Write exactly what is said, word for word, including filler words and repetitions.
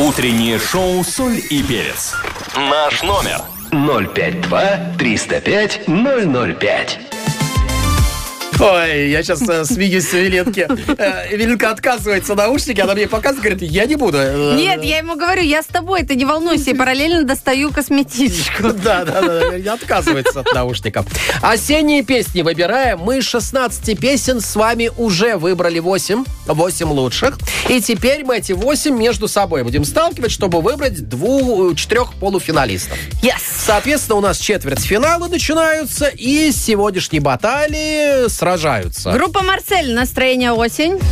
Утреннее шоу «Соль и перец». Наш номер ноль пять два триста пять ноль ноль пять. Ой, я сейчас э, смеюсь с Эвелинки. Э, Эвелинка отказывается наушники, она мне показывает, говорит, я не буду. Нет, я ему говорю, я с тобой, ты не волнуйся, и параллельно достаю косметичку. Да, да, да, отказывается от наушников. Осенние песни выбираем. Мы из шестнадцати песен с вами уже выбрали восемь. восемь лучших. И теперь мы эти восемь между собой будем сталкивать, чтобы выбрать двух, четырех полуфиналистов. Yes. Соответственно, у нас четвертьфиналы начинаются, и с сегодняшней баталии сражаются. Группа «Марсель», «Настроение осень».